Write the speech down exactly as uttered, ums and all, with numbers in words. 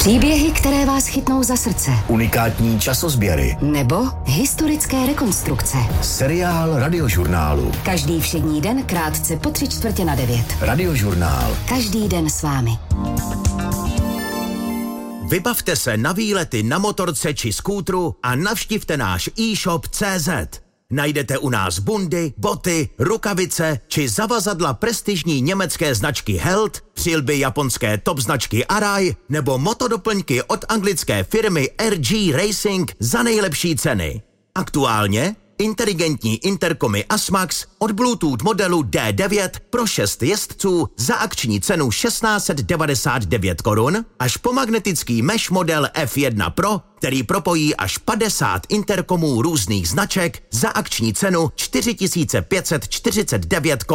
Příběhy, které vás chytnou za srdce. Unikátní časozběry. Nebo historické rekonstrukce. Seriál Radiožurnálu. Každý všední den krátce po tři čtvrtě na devět. Radiožurnál. Každý den s vámi. Vybavte se na výlety na motorce či skútru a navštivte náš e-shop tečka cé zet. Najdete u nás bundy, boty, rukavice či zavazadla prestižní německé značky Held, přilby japonské top značky Arai nebo motodoplňky od anglické firmy R G Racing za nejlepší ceny. Aktuálně inteligentní interkomy Asmax od Bluetooth modelu D devět pro šest jezdců za akční cenu tisíc šest set devadesát devět korun až po magnetický mesh model F jedna Pro, který propojí až padesát interkomů různých značek za akční cenu čtyři tisíce pět set čtyřicet devět korun.